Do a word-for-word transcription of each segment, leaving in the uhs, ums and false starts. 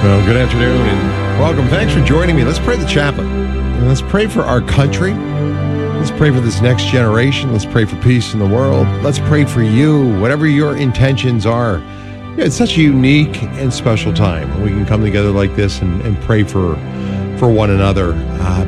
Well, good afternoon and welcome. Thanks for joining me. Let's pray the chaplain. And let's pray for our country. Let's pray for this next generation. Let's pray for peace in the world. Let's pray for you, whatever your intentions are. Yeah, it's such a unique and special time when we can come together like this and, and pray for for one another. Uh,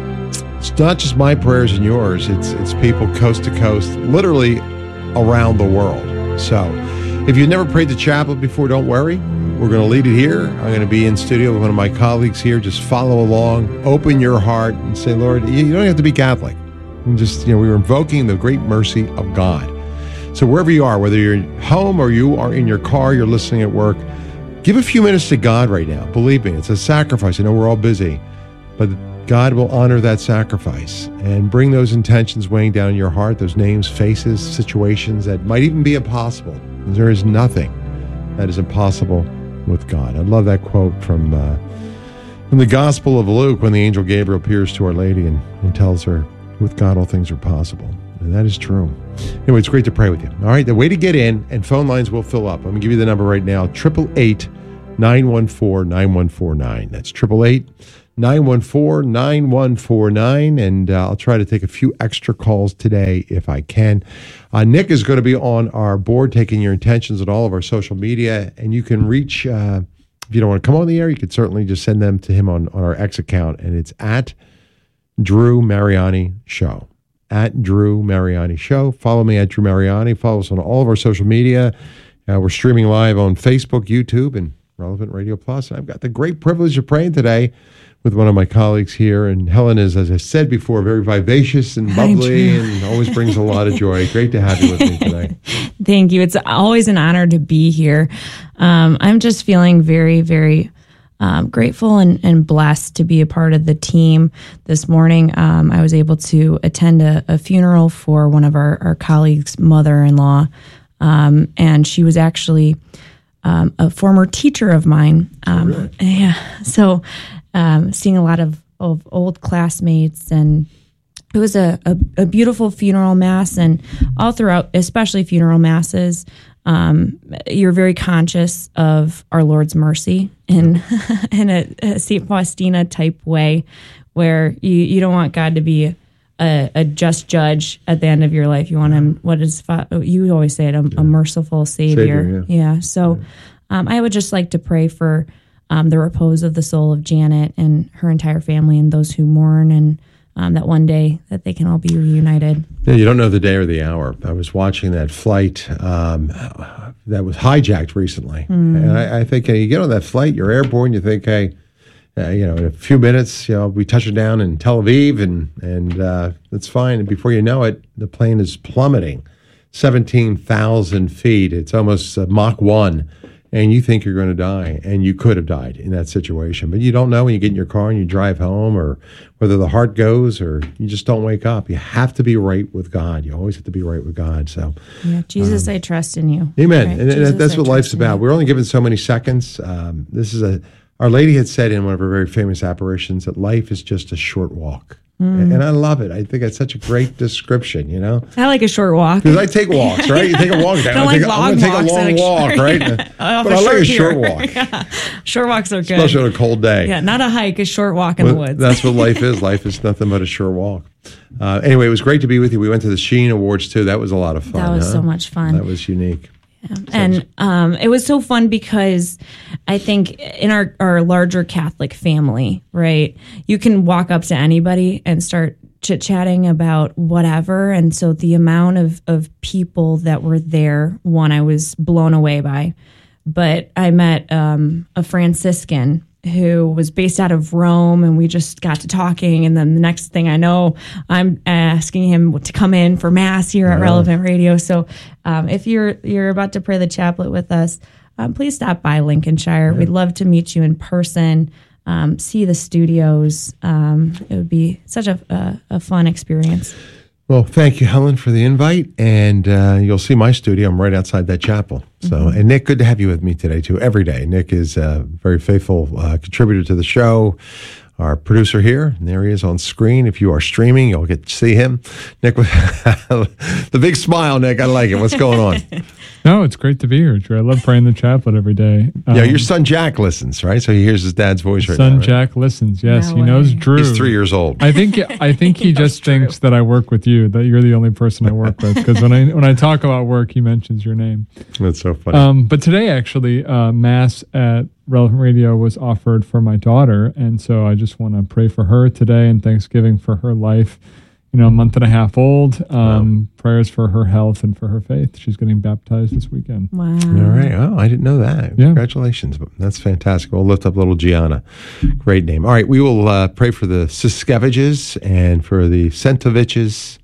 it's not just my prayers and yours. It's it's people coast to coast, literally around the world. So if you've never prayed the chaplet before, don't worry. We're going to lead it here. I'm going to be in studio with one of my colleagues here. Just follow along, open your heart, and say, Lord, you don't have to be Catholic. And just, you know, we were invoking the great mercy of God. So wherever you are, whether you're at home or you are in your car, you're listening at work, give a few minutes to God right now. Believe me, it's a sacrifice. I know we're all busy, but God will honor that sacrifice and bring those intentions weighing down in your heart, those names, faces, situations that might even be impossible. There is nothing that is impossible with God. I love that quote from uh, from the Gospel of Luke when the angel Gabriel appears to Our Lady and, and tells her, with God all things are possible. And that is true. Anyway, it's great to pray with you. All right, the way to get in, and phone lines will fill up. I'm going to give you the number right now, eight eight eight, nine one four, nine one four nine. That's eight eight eight, nine one four, nine one four nine, and uh, I'll try to take a few extra calls today if I can. Uh, Nick is going to be on our board taking your intentions on all of our social media, and you can reach, uh, if you don't want to come on the air, you could certainly just send them to him on, on our X account, and it's at Drew Mariani Show. At Drew Mariani Show. Follow me at Drew Mariani. Follow us on all of our social media. Uh, we're streaming live on Facebook, YouTube, and Relevant Radio Plus. I've got the great privilege of praying today with one of my colleagues here. And Helen is, as I said before, very vivacious and bubbly and always brings a lot of joy. Great to have you with me today. Thank you. It's always an honor to be here. Um, I'm just feeling very, very um, grateful and, and blessed to be a part of the team this morning. Um, I was able to attend a, a funeral for one of our, our colleagues' mother-in-law, um, and she was actually um, a former teacher of mine. Um, oh, really? Yeah. So um, seeing a lot of, of old classmates, and it was a, a, a beautiful funeral mass, and all throughout, especially funeral masses, Um, you're very conscious of our Lord's mercy in in a, a Saint Faustina type way, where you, you don't want God to be a, a just judge at the end of your life. You want him, what is, you always say it, a, a merciful Savior. Savior yeah. yeah. So yeah. Um, I would just like to pray for um, the repose of the soul of Janet and her entire family and those who mourn, and Um, that one day that they can all be reunited. Yeah, you don't know the day or the hour. I was watching that flight um, that was hijacked recently. Mm. And I, I think uh, you get on that flight, you're airborne, you think, hey, uh, you know, in a few minutes, you know, we touch it down in Tel Aviv, and, and uh, that's fine. And before you know it, the plane is plummeting seventeen thousand feet. It's almost uh, Mach one. And you think you're going to die, and you could have died in that situation. But you don't know when you get in your car and you drive home, or whether the heart goes, or you just don't wake up. You have to be right with God. You always have to be right with God. So, yeah, Jesus, um, I trust in you. Amen. Right? And, Jesus, and that's I what life's about. You. We're only given so many seconds. Um, this is a Our Lady had said in one of her very famous apparitions that life is just a short walk. Mm. And I love it. I think it's such a great description, you know? I like a short walk. Because I take walks, right? You take a walk. Don't I like take, long I'm going to take a long like walk, short, right? Yeah. But I like a short walk. Yeah. Short walks are good. Especially on a cold day. Yeah, not a hike, a short walk in well, the woods. That's what life is. Life is nothing but a short walk. Uh, anyway, it was great to be with you. We went to the Sheen Awards, too. That was a lot of fun. That was huh? so much fun. That was unique. Yeah. And um, it was so fun because I think in our, our larger Catholic family, right, you can walk up to anybody and start chit-chatting about whatever. And so the amount of, of people that were there, one, I was blown away by. But I met um, a Franciscan who was based out of Rome, and we just got to talking. And then the next thing I know, I'm asking him to come in for Mass here at oh. Relevant Radio. So um, if you're you're about to pray the chaplet with us, um, please stop by Lincolnshire. Yeah. We'd love to meet you in person, um, see the studios. Um, it would be such a, a, a fun experience. Well, thank you, Helen, for the invite. And uh, you'll see my studio. I'm right outside that chapel. So, mm-hmm. And Nick, good to have you with me today, too, every day. Nick is a very faithful uh, contributor to the show, our producer here. And there he is on screen. If you are streaming, you'll get to see him. Nick, with the big smile, Nick. I like it. What's going on? No, it's great to be here, Drew. I love praying the chaplet every day. Um, yeah, your son Jack listens, right? So he hears his dad's voice right son now. Son right? Jack listens. Yes, No he way. knows Drew. He's three years old. I think I think he, he just Drew. thinks that I work with you, that you're the only person I work with. Because when I when I talk about work, he mentions your name. That's so funny. Um, but today, actually, uh, Mass at Relevant Radio was offered for my daughter, and so I just want to pray for her today and Thanksgiving for her life. You know, a month and a half old. Um, wow. Prayers for her health and for her faith. She's getting baptized this weekend. Wow. All right. Oh, I didn't know that. Yeah. Congratulations. That's fantastic. We'll lift up little Gianna. Great name. All right. We will uh, pray for the Siskeviches and for the Sentoviches.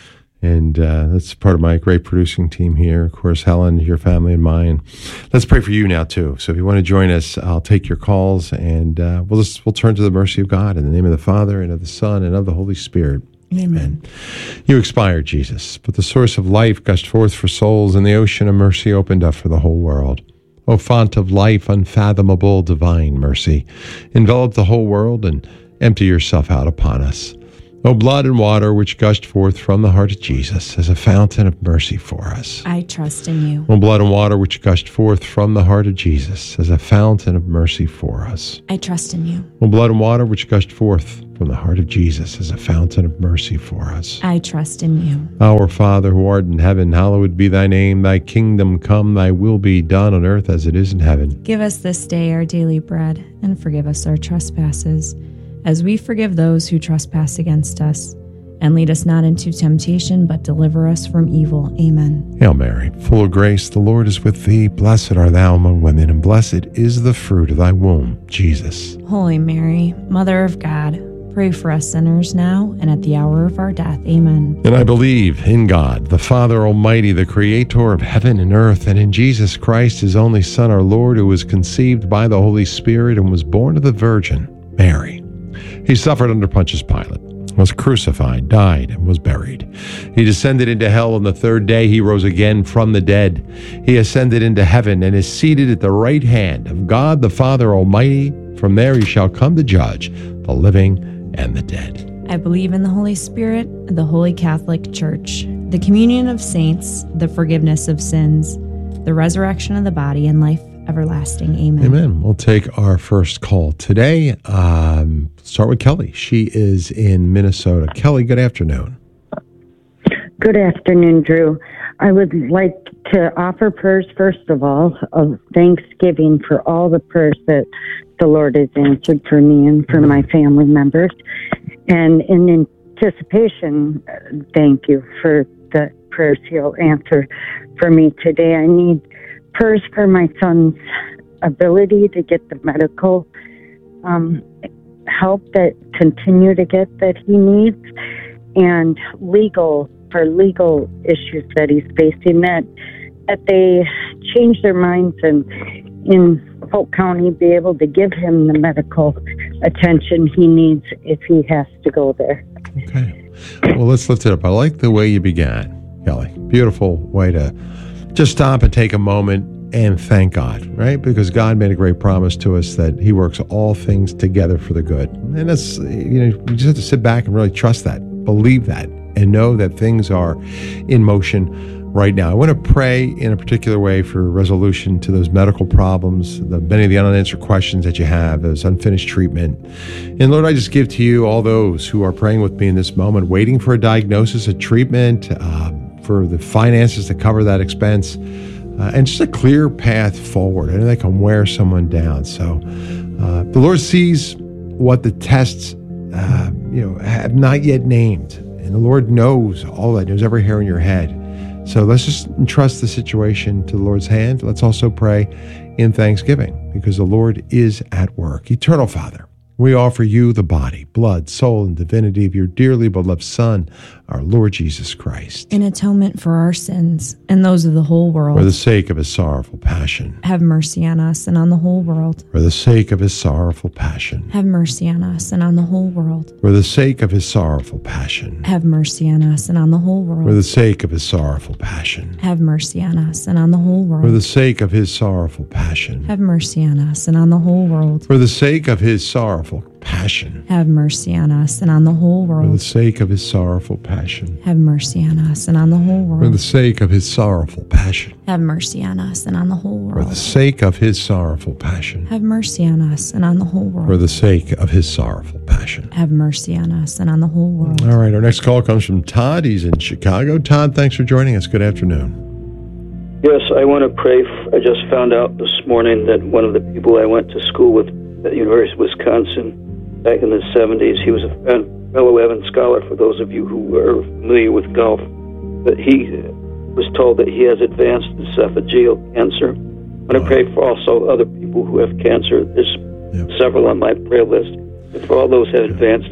And uh, that's part of my great producing team here. Of course, Helen, your family, and mine. Let's pray for you now, too. So if you want to join us, I'll take your calls, and uh, we'll just we'll turn to the mercy of God in the name of the Father, and of the Son, and of the Holy Spirit. Amen. You expired, Jesus, but the source of life gushed forth for souls, and the ocean of mercy opened up for the whole world. O font of life, unfathomable, divine mercy, envelop the whole world and empty yourself out upon us. O blood and water which gushed forth from the heart of Jesus as a fountain of mercy for us. I trust in you. O blood and water which gushed forth from the heart of Jesus as a fountain of mercy for us. I trust in you. O blood and water which gushed forth from the heart of Jesus as a fountain of mercy for us. I trust in you. Our Father, who art in heaven, hallowed be thy name. Thy kingdom come, thy will be done on earth as it is in heaven. Give us this day our daily bread, and forgive us our trespasses, as we forgive those who trespass against us. And lead us not into temptation, but deliver us from evil. Amen. Hail Mary, full of grace, the Lord is with thee. Blessed art thou among women, and blessed is the fruit of thy womb, Jesus. Holy Mary, Mother of God, pray for us sinners now and at the hour of our death. Amen. And I believe in God, the Father Almighty, the Creator of heaven and earth, and in Jesus Christ, his only Son, our Lord, who was conceived by the Holy Spirit and was born of the Virgin Mary. He suffered under Pontius Pilate, was crucified, died, and was buried. He descended into hell. On the third day he rose again from the dead. He ascended into heaven and is seated at the right hand of God the Father Almighty. From there he shall come to judge the living and the dead. I believe in the Holy Spirit, the Holy Catholic Church, the communion of saints, the forgiveness of sins, the resurrection of the body, and life everlasting. Amen. Amen. We'll take our first call today. Um, start with Kelly. She is in Minnesota. Kelly, good afternoon. Good afternoon, Drew. I would like to offer prayers, first of all, of thanksgiving for all the prayers that the Lord has answered for me and for my family members. And in anticipation, thank you for the prayers he'll answer for me today. I need prayers for my son's ability to get the medical um, help that continue to get that he needs, and legal for legal issues that he's facing, that that they change their minds and in Polk County be able to give him the medical attention he needs if he has to go there. Okay. Well, let's lift it up. I like the way you began, Kelly. Beautiful way to just stop and take a moment and thank God, right? Because God made a great promise to us that he works all things together for the good. And that's, you know, we just have to sit back and really trust that, believe that, and know that things are in motion right now. I want to pray in a particular way for resolution to those medical problems, the many of the unanswered questions that you have, those unfinished treatment. And Lord, I just give to you all those who are praying with me in this moment, waiting for a diagnosis, a treatment, um, for the finances to cover that expense, uh, and just a clear path forward. I know they can wear someone down. So uh, the Lord sees what the tests uh, you know, have not yet named. And the Lord knows all that, knows every hair in your head. So let's just entrust the situation to the Lord's hand. Let's also pray in thanksgiving, because the Lord is at work. Eternal Father, we offer you the body, blood, soul, and divinity of your dearly beloved Son, our Lord Jesus Christ. In atonement for our sins and those of the whole world. For the sake of his sorrowful passion. Have mercy on us and on the whole world. For the sake of his sorrowful passion. Have mercy on us and on the whole world. For the sake of his sorrowful passion. Have mercy on us and on the whole world. For the sake of his sorrowful passion. Have mercy on us and on the whole world. For the sake of his sorrowful passion. Have mercy on us and on the whole world. For the sake of his sorrowful passion. Have mercy on us and on the whole For the world. sake of his sorrowful passion. Have mercy on us and on the whole For the world. sake of his sorrowful passion. Have mercy on us and on the whole For the world. sake of his sorrowful passion. Have mercy on us and on the whole For world. the sake of his sorrowful passion. Have mercy on us and on the whole world. All right, our next call comes from Todd. He's in Chicago. Todd, thanks for joining us. Good afternoon. Yes, I want to pray. F- I just found out this morning that one of the people I went to school with at the University of Wisconsin back in the seventies, he was a fellow Evans Scholar, for those of you who are familiar with golf, but he was told that he has advanced esophageal cancer. I want to pray for also other people who have cancer. There's Yep. several on my prayer list. But for all those who have advanced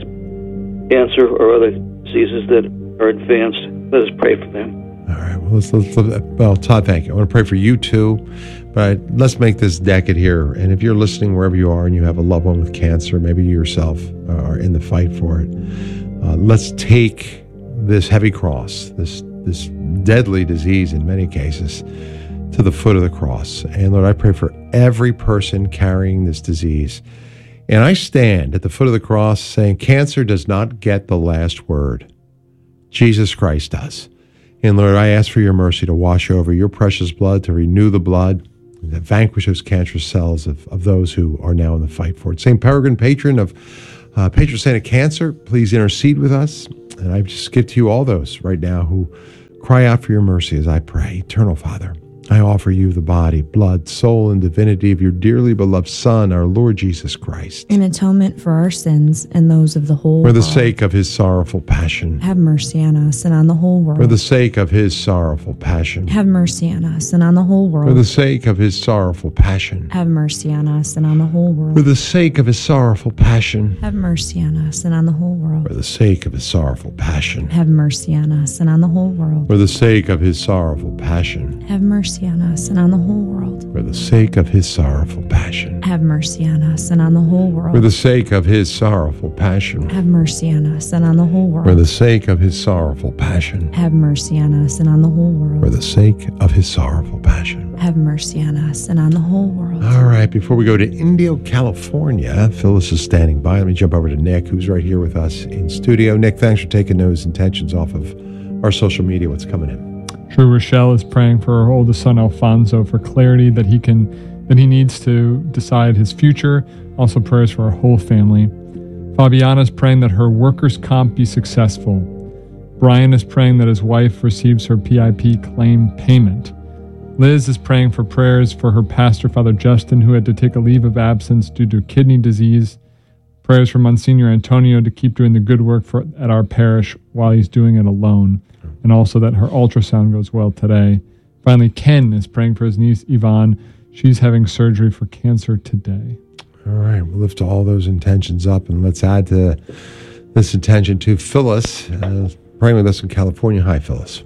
cancer or other diseases that are advanced, let us pray for them. All right. Well, let's, let's, let's, well, Todd, thank you. I want to pray for you too, but let's make this decade here. And if you're listening wherever you are and you have a loved one with cancer, maybe you yourself are in the fight for it, uh, let's take this heavy cross, this this deadly disease in many cases, to the foot of the cross. And Lord, I pray for every person carrying this disease. And I stand at the foot of the cross saying, cancer does not get the last word. Jesus Christ does. And Lord, I ask for your mercy to wash over your precious blood, to renew the blood, that vanquish those cancerous cells of, of those who are now in the fight for it. Saint Peregrine, patron of uh, patron saint of cancer, please intercede with us. And I just give to you all those right now who cry out for your mercy as I pray. Eternal Father, I offer you the body, blood, soul, and divinity of your dearly beloved Son, our Lord Jesus Christ, In atonement for our sins and those of the whole for the world. sake of his sorrowful passion. Have mercy on us and on the whole world. For the sake of his sorrowful passion. Have mercy on us and on the whole For world. the sake of his sorrowful passion. Have mercy on us and on the whole For world. the sake of his sorrowful passion. Have mercy on us and on the whole For world. the sake of his sorrowful passion. Have mercy on us and on the whole world. For the sake of his sorrowful passion. Have mercy on us and on the whole world. For the sake of his sorrowful passion. Have mercy on us and on the whole world. For the sake of his sorrowful passion. Have mercy on us and on the whole For world. the sake of his sorrowful passion. Have mercy on us and on the whole For world. the sake of his sorrowful passion. Have mercy on us and on the whole world. All right, before we go to Indio, California, Phyllis is standing by. Let me jump over to Nick, who's right here with us in studio. Nick, thanks for taking those intentions off of our social media. What's coming in? Sure, Rochelle is praying for her oldest son Alfonso for clarity that he can that he needs to decide his future. Also prayers for our whole family. Fabiana is praying that her workers' comp be successful. Brian is praying that his wife receives her P I P claim payment. Liz is praying for prayers for her pastor, Father Justin, who had to take a leave of absence due to kidney disease. Prayers for Monsignor Antonio to keep doing the good work for, at our parish while he's doing it alone. And also that her ultrasound goes well today. Finally, Ken is praying for his niece, Yvonne. She's having surgery for cancer today. All right, we'll lift all those intentions up, and let's add to this intention to Phyllis, uh, praying with us in California. Hi, Phyllis.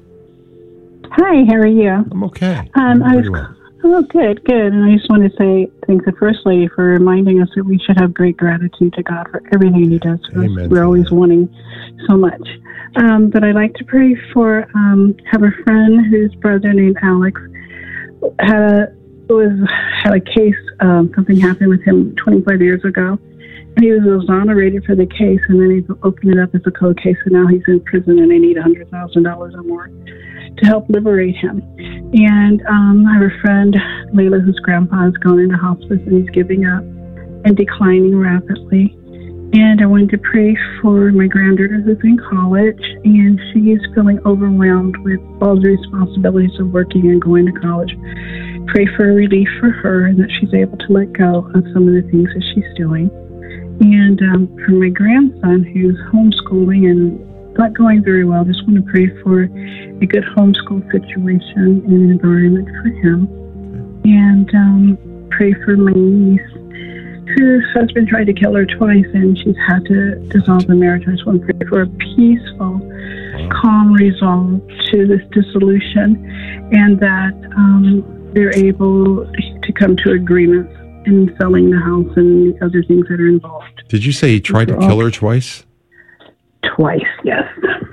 Hi, how are you? I'm okay. Um, I Pretty was, well. oh, good, good. And I just want to say thank the First Lady for reminding us that we should have great gratitude to God for everything He does for Amen us. to We're always that. wanting so much. Um, but I'd like to pray for, um, have a friend whose brother named Alex had a, was, had a case, um, something happened with him twenty-five years ago. And he was exonerated for the case, and then he opened it up as a cold case, and now he's in prison, and they need one hundred thousand dollars or more to help liberate him. And um, I have a friend, Layla, whose grandpa has gone into hospice, and he's giving up and declining rapidly. And I wanted to pray for my granddaughter who's in college, and she's feeling overwhelmed with all the responsibilities of working and going to college. Pray for a relief for her, and that she's able to let go of some of the things that she's doing. And um, for my grandson, who's homeschooling and not going very well, just want to pray for a good homeschool situation and environment for him. And um, pray for my niece, whose husband tried to kill her twice, and she's had to dissolve the marriage. I just want to pray for a peaceful, calm resolve to this dissolution, and that um, they're able to come to agreements in selling the house and the other things that are involved. Did you say he tried to kill her twice? Twice, yes.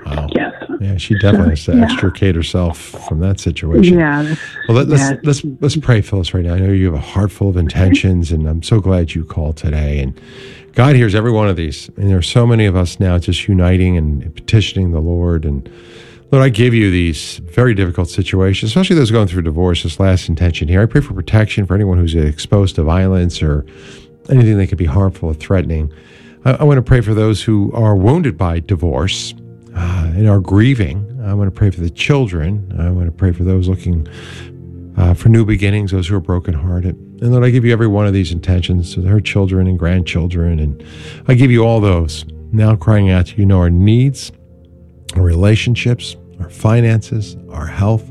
Wow. Yes. Yeah, she definitely has to Yeah. extricate herself from that situation. Yeah. that's- Well, let, let's yeah. let's let's pray, Phyllis, right now. I know you have a heart full of intentions, and I'm so glad you called today. And God hears every one of these. And there are so many of us now just uniting and petitioning the Lord. And Lord, I give you these very difficult situations, especially those going through divorce. This last intention here, I pray for protection for anyone who's exposed to violence or anything that could be harmful or threatening. I, I want to pray for those who are wounded by divorce uh, and are grieving. I want to pray for the children. I want to pray for those looking uh, for new beginnings, those who are brokenhearted. And Lord, I give you every one of these intentions to her children and grandchildren. And I give you all those now crying out to you, know our needs, our relationships, our finances, our health.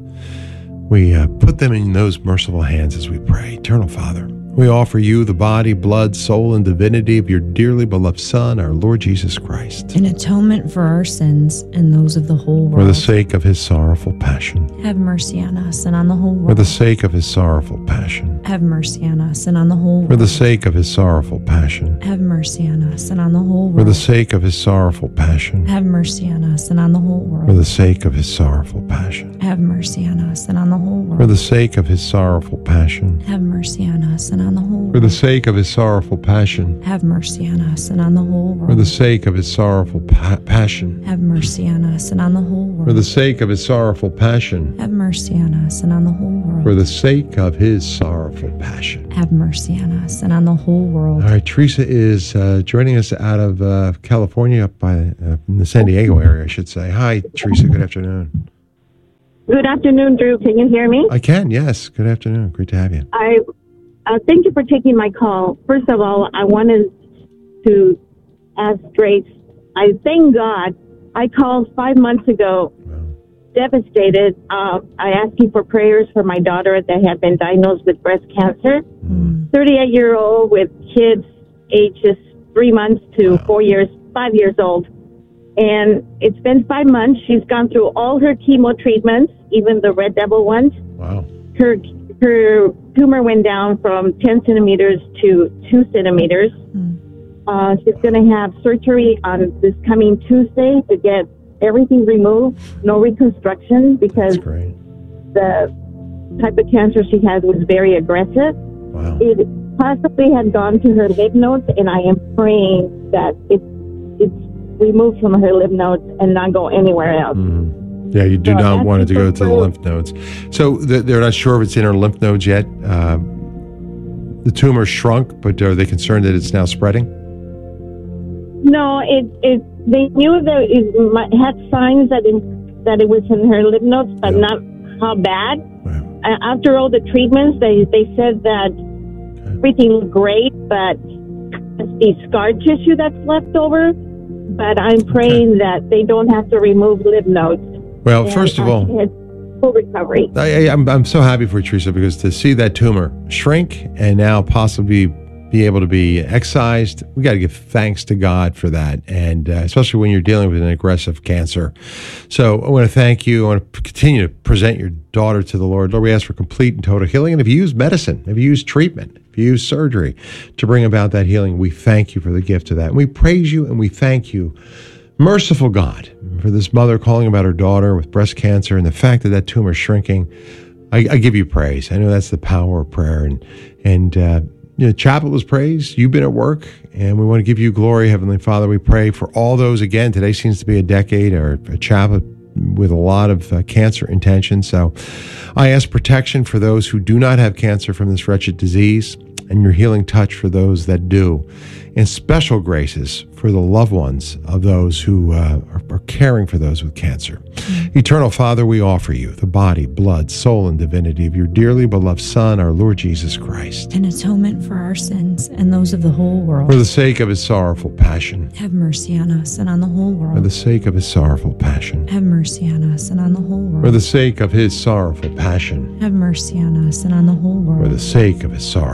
We uh, put them in those merciful hands as we pray. Eternal Father, we offer you the body, blood, soul, and divinity of your dearly beloved Son, our Lord Jesus Christ, in atonement for our sins and those of the whole world. for the sake of his sorrowful passion. Have mercy on us and on the whole For world. the sake of his sorrowful passion. Have mercy on us and on the whole For the world. sake of his sorrowful passion. Have mercy on us and on the whole For world. the sake of his sorrowful passion. Have mercy on us and on the whole For world. the sake of his sorrowful passion. Have mercy on us and on the whole For world. the sake of his sorrowful passion. Have mercy on us and on the whole For the world. sake of his sorrowful passion. Have mercy on us and on the whole For the world. sake of his sorrowful pa- passion. Have mercy on us and on the whole For the world. sake of his sorrowful passion. Have mercy on us and on the whole For world. the sake of his sorrowful passion. Have mercy on us and on the whole world. All right, Teresa is uh, joining us out of uh, California, up by uh, in the San Diego area, I should say. Hi, Teresa. Good afternoon. Good afternoon, Drew. Can you hear me? I can, yes. Good afternoon. Great to have you. I uh, thank you for taking my call. First of all, I wanted to ask Grace. I thank God. I called five months ago, Wow. devastated. Uh, I asked you for prayers for my daughter that had been diagnosed with breast cancer. Mm. thirty-eight year old with kids ages three months to four years, five years old. And it's been five months. She's gone through all her chemo treatments, even the Red Devil ones. Wow. Her her tumor went down from ten centimeters to two centimeters. Mm. Uh, she's going to have surgery on this coming Tuesday to get everything removed, no reconstruction, because That's great. the type of cancer she had was very aggressive. Wow. It possibly had gone to her lymph nodes, and I am praying that it, it's removed from her lymph nodes and not go anywhere else. Mhm. Yeah, you do So not that's want it to go to the super- lymph nodes. So th- they're not sure if it's in her lymph nodes yet. Uh, the tumor shrunk, but are they concerned that it's now spreading? No, it it they knew that it might, had signs that it, that it was in her lymph nodes, but Yeah. not how bad. Wow. Uh, after all the treatments, they they said that everything looked great, but it's the scar tissue that's left over. But I'm praying that they don't have to remove lymph nodes. Well, And, first of uh, all, she has full recovery. I, I, I'm, I'm so happy for you, Teresa, because to see that tumor shrink and now possibly be able to be excised, we got to give thanks to God for that, and uh, especially when you're dealing with an aggressive cancer. So I want to thank you. I want to continue to present your daughter to the Lord. Lord, we ask for complete and total healing. And if you use medicine, if you use treatment, if you use surgery to bring about that healing, we thank you for the gift of that. And we praise you and we thank you, merciful God, for this mother calling about her daughter with breast cancer and the fact that that tumor is shrinking. I, I give you praise. I know that's the power of prayer. And, and uh, you know, Chapel was praised. You've been at work, and we want to give you glory, Heavenly Father. We pray for all those. Again, today seems to be a decade or a chapel with a lot of uh, cancer intention. So I ask protection for those who do not have cancer from this wretched disease, and your healing touch for those that do, and special graces for the loved ones of those who uh, are, are caring for those with cancer. Mm-hmm. Eternal Father, we offer you the body, blood, soul, and divinity of your dearly beloved Son, our Lord Jesus Christ, An atonement for our sins and those of the whole world. for the sake of his sorrowful passion. Have mercy on us and on the whole For world. the sake of his sorrowful passion. Have mercy on us and on the whole For world. the sake of his sorrowful passion. Have mercy on us and on the whole For world. the sake of his sorrowful passion.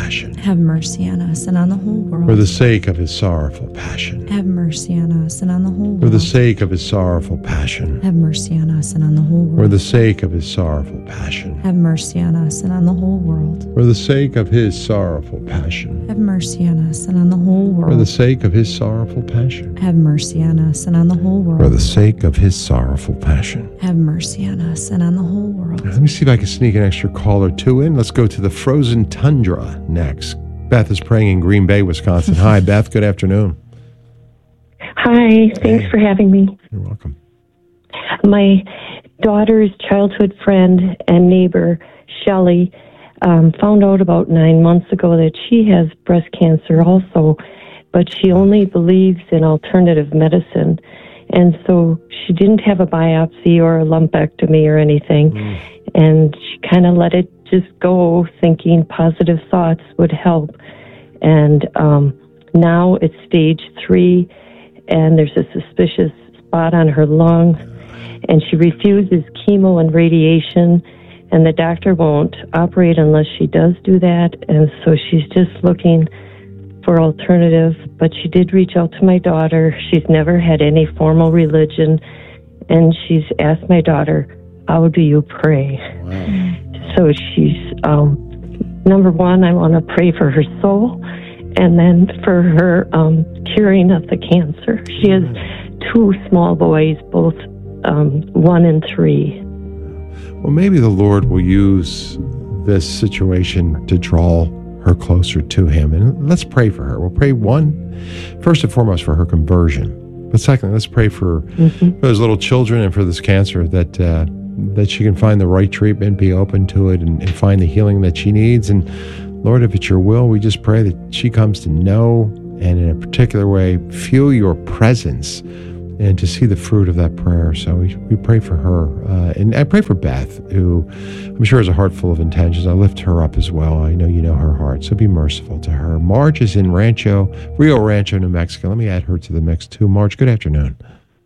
passion. Have mercy on us and on the whole world. For the sake of his sorrowful passion. Have mercy on us and on the whole world. For the sake of his sorrowful passion. Have mercy on us and on the whole world. For the sake of his sorrowful passion. Have mercy on us and on the whole world. For the sake of his sorrowful passion. Have mercy on us and on the whole world. For the sake of his sorrowful passion. Have mercy on us and on the whole world. For the sake of his sorrowful passion. Have mercy on us and on the whole world. Let me see if I can sneak an extra call or two in. Let's go to the frozen tundra next. Beth is praying in Green Bay, Wisconsin. Hi, Beth. Good afternoon. Hi. Thanks Hey. for having me. You're welcome. My daughter's childhood friend and neighbor, Shelley, um, found out about nine months ago that she has breast cancer also, but she only believes in alternative medicine. And so she didn't have a biopsy or a lumpectomy or anything. Mm. And she kind of let it just go, thinking positive thoughts would help. And um, now it's stage three, and there's a suspicious spot on her lung. And she refuses chemo and radiation, and the doctor won't operate unless she does do that. And so she's just looking for alternative, but she did reach out to my daughter. She's never had any formal religion, and she's asked my daughter, how do you pray? Wow. So she's, um, number one, I want to pray for her soul, and then for her um, curing of the cancer. She has two small boys, both um, one and three. Well, maybe the Lord will use this situation to draw her closer to him. And let's pray for her. We'll pray, one, first and foremost, for her conversion. But secondly, let's pray for, mm-hmm. for those little children and for this cancer, that uh, that she can find the right treatment, be open to it, and, and find the healing that she needs. And Lord, if it's your will, we just pray that she comes to know and in a particular way feel your presence and to see the fruit of that prayer. So we, we pray for her. Uh, and I pray for Beth, who I'm sure has a heart full of intentions. I lift her up as well. I know you know her heart, so be merciful to her. Marge is in Rancho, Rio Rancho, New Mexico. Let me add her to the mix too. Marge, good afternoon.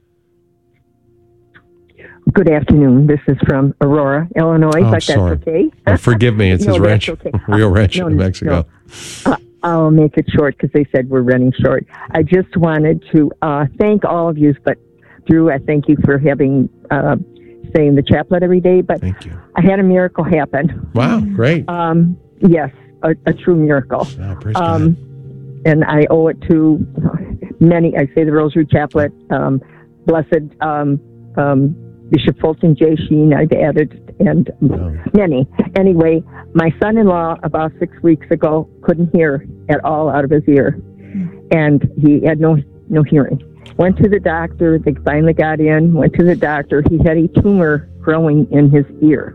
Good afternoon. This is from Aurora, Illinois, oh, but sorry. that's okay. Oh, forgive me. It no, says Rancho, okay. Rio Rancho, no, New Mexico. No. Uh, I'll make it short because they said we're running short. I just wanted to uh, thank all of you, but Drew, I thank you for having uh, saying the chaplet every day. But thank you. I had a miracle happen. Wow, great. Um, yes, a, a true miracle. Wow, praise um, God. And I owe it to many. I say the Rosary Chaplet, um, Blessed um, um, Bishop Fulton J. Sheen, I've added, and oh. many. Anyway, my son-in-law about six weeks ago couldn't hear at all out of his ear, and he had no no hearing. Went to the doctor. They finally got in. Went to the doctor. He had a tumor growing in his ear,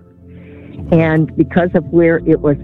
and because of where it was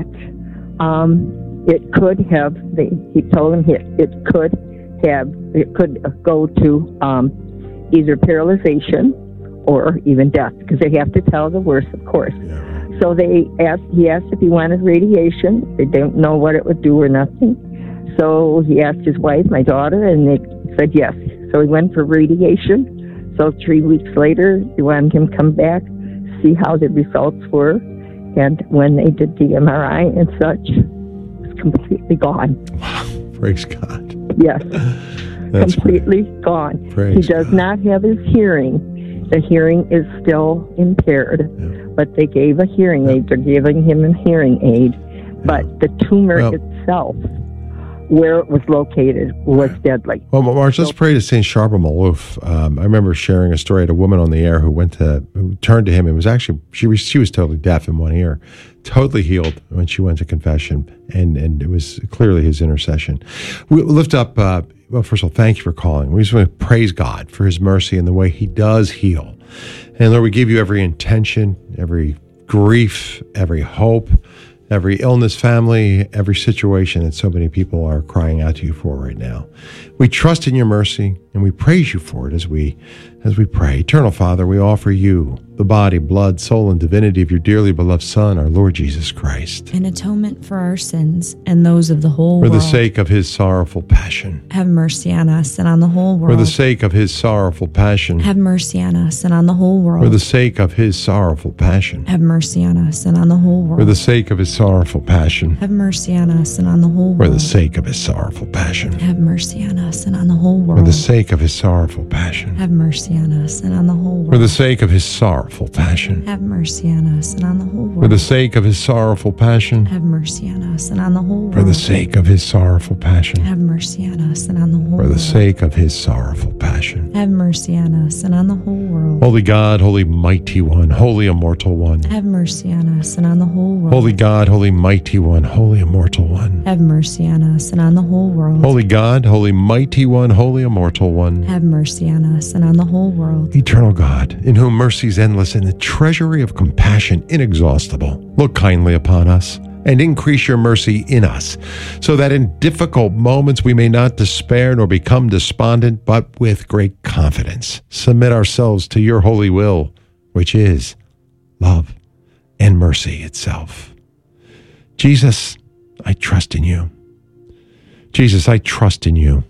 at, um, it could have. They, he told him it, it could have. It could go to um, either paralyzation or even death, because they have to tell the worst, of course. Yeah. So they asked. He asked if he wanted radiation. They don't know what it would do or nothing. So he asked his wife, my daughter, and they said yes. So he went for radiation. So three weeks later, they wanted him to come back, see how the results were. And when they did the M R I and such, it was completely gone. Wow. Praise God. Yes. That's completely great. Gone. Praise he does God. not have his hearing. The hearing is still impaired, yeah. but they gave a hearing aid. They're giving him a hearing aid. Yeah. But the tumor well, itself, where it was located, was deadly. Well, Marge, let's so, pray to Saint Charbel Malouf. Um, I remember sharing a story. I had a woman on the air who went to, who turned to him and was actually, she was, she was totally deaf in one ear, totally healed when she went to confession. And, and it was clearly his intercession. We lift up, uh, well, first of all, thank you for calling. We just want to praise God for his mercy and the way he does heal. And Lord, we give you every intention, every grief, every hope, every illness, family, every situation that so many people are crying out to you for right now. We trust in your mercy and we praise you for it as we as we pray. Eternal Father, we offer you the body, blood, soul, and divinity of your dearly beloved Son, our Lord Jesus Christ. An atonement for our sins and those of the whole world. For world. the sake of his sorrowful passion. Have mercy on us and on the whole world. For the sake of his sorrowful passion. Have mercy on us and on the whole world. For the sake of his sorrowful passion. Have mercy on us and on the whole world. For the sake of his sorrowful passion. Have mercy on us and on the whole world. For the sake of his sorrowful passion. Have mercy on us and on the whole world. For the sake of his sorrowful passion. Have mercy on us and on the whole world. For the sake of his sorrowful passion. Have mercy on us and on the whole world. For the sake of his sorrowful passion. Have mercy on us and on the whole world. For the sake of his sorrowful passion. Have mercy on us and on the whole For the world. sake of his sorrowful passion. Have mercy on us and on the whole world. Holy God, holy mighty one, holy immortal one. Have mercy on us and on the whole world. Holy God, holy mighty one, holy immortal one. Have mercy on us and on the whole world. Holy God, holy mighty one, holy immortal one. Have mercy on us and on the whole world. Eternal God, in whom mercy is endless and the treasury of compassion inexhaustible, look kindly upon us and increase your mercy in us, so that in difficult moments we may not despair nor become despondent, but with great confidence submit ourselves to your holy will, which is love and mercy itself. Jesus, I trust in you. Jesus, I trust in you.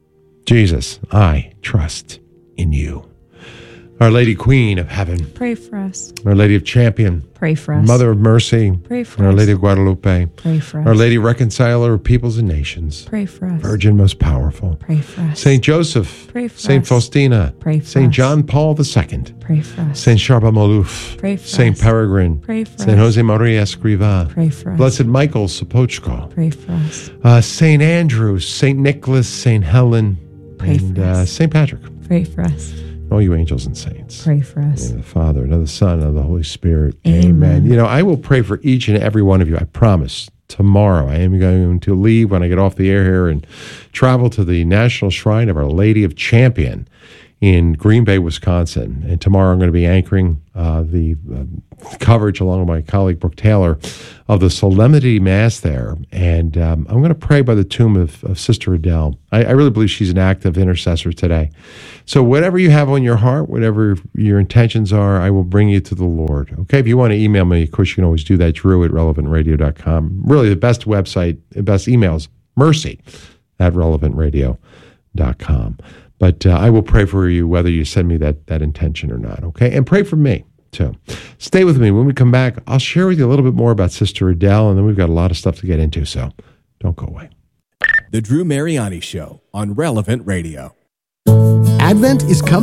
Jesus, I trust in you. Our Lady Queen of Heaven, Pray for us. Our Lady of Champion, Pray for us. Mother of Mercy, Pray for and Our us. Lady of Guadalupe, Pray for us. Our Lady Reconciler of Peoples and Nations, Pray for us. Virgin Most Powerful, Pray for us. Saint Joseph, Pray for Saint us. Faustina, Pray for Saint us. John Paul the Second, Pray for us. Saint Charbel Malouf, Pray for Saint us. Peregrine, Pray for Saint us. Jose Maria Escriva, Pray for us. Blessed Michael Sopochko, Pray for us. uh, Saint Andrew, Saint Nicholas, Saint Helen, Pray and for uh, us. Saint Patrick, Pray for us. all you angels and saints. Pray for In the us. name of the Father, and of the Son, and of the Holy Spirit. Amen. You know, I will pray for each and every one of you. I promise. Tomorrow, I am going to leave when I get off the air here and travel to the National Shrine of Our Lady of Champion in Green Bay, Wisconsin. And tomorrow, I'm going to be anchoring uh, the uh, coverage along with my colleague Brooke Taylor of the Solemnity Mass there. And um, I'm going to pray by the tomb of, of Sister Adele. I, I really believe she's an active intercessor today. So whatever you have on your heart, whatever your intentions are, I will bring you to the Lord. Okay, if you want to email me, of course, you can always do that, drew at relevant radio dot com. Really, the best website, the best emails, mercy at relevant radio dot com. But uh, I will pray for you whether you send me that, that intention or not, okay? And pray for me, too. Stay with me. When we come back, I'll share with you a little bit more about Sister Adele, and then we've got a lot of stuff to get into, so don't go away. The Drew Mariani Show on Relevant Radio. Advent is coming.